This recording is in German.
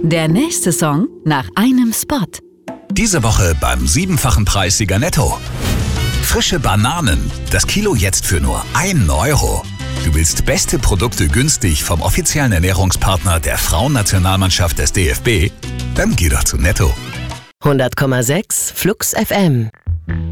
Der nächste Song nach einem Spot. Diese Woche beim 7-fachen Preissieger Netto. Frische Bananen, das Kilo jetzt für nur 1 Euro. Du willst beste Produkte günstig vom offiziellen Ernährungspartner der Frauennationalmannschaft des DFB? Dann geh doch zu Netto. 100,6 Flux FM.